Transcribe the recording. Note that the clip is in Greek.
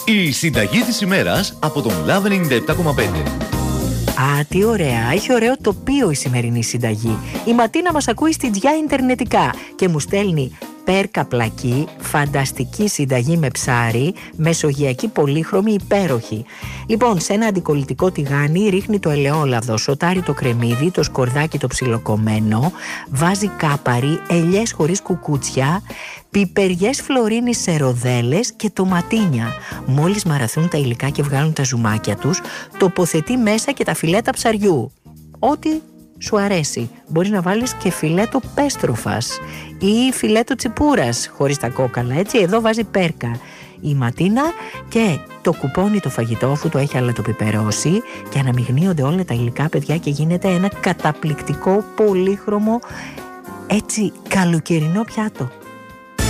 Η συνταγή της ημέρας από τον Love 97,5. Α, τι ωραία. Έχει ωραίο τοπίο η σημερινή συνταγή. Η Ματίνα μας ακούει στη Τζιά Ιντερνετικά και μου στέλνει πέρκα πλακή, φανταστική συνταγή με ψάρι, μεσογειακή πολύχρωμη, υπέροχη. Λοιπόν, σε ένα αντικολλητικό τηγάνι ρίχνει το ελαιόλαδο, σοτάρει το κρεμμύδι, το σκορδάκι το ψιλοκομμένο, βάζει κάπαρι, ελιές χωρίς κουκούτσια, πιπεριές φλωρίνης σε ροδέλες και τοματίνια. Μόλις μαραθούν τα υλικά και βγάλουν τα ζουμάκια τους, τοποθετεί μέσα και τα φιλέτα ψαριού. Ό,τι σου αρέσει. Μπορείς να βάλεις και φιλέτο πέστροφας ή φιλέτο τσιπούρας χωρίς τα κόκαλα, έτσι. Εδώ βάζει πέρκα η Ματίνα και το κουπώνει το φαγητό αφού το έχει αλατοπιπερώσει και αναμειγνύονται όλα τα υλικά, παιδιά, και γίνεται ένα καταπληκτικό πολύχρωμο, έτσι, καλοκαιρινό πιάτο.